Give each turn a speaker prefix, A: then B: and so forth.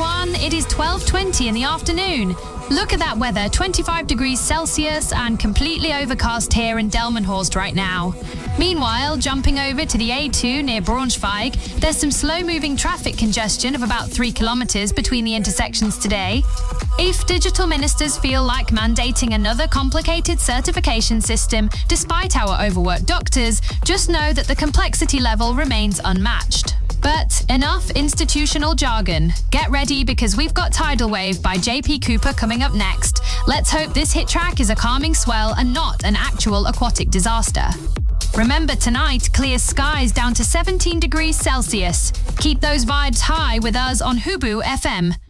A: everyone. It is 12:20 in the afternoon. Look at that weather, 25 degrees Celsius and completely overcast here in Delmenhorst right now. Meanwhile, jumping over to the A2 near Braunschweig, there's some slow-moving traffic congestion of about 3 kilometers between the intersections today. If digital ministers feel like mandating another complicated certification system despite our overworked doctors, just know that the complexity level remains unmatched. But enough institutional jargon. Get ready because we've got Tidal Wave by JP Cooper coming up next. Let's hope this hit track is a calming swell and not an actual aquatic disaster. Remember tonight, clear skies down to 17 degrees Celsius. Keep those vibes high with us on Hubu FM.